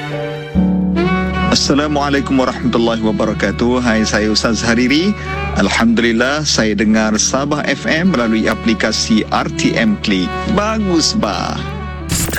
Assalamualaikum warahmatullahi wabarakatuh. Hai, saya Ustaz Hariri. Alhamdulillah, saya dengar Sabah FM melalui aplikasi RTM Klik. Bagus bah.